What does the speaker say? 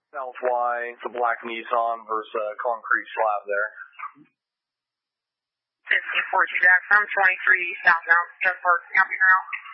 South Y, it's a black Nissan versus a concrete slab there. 1542 back from 23 southbound, Park, Camping Route.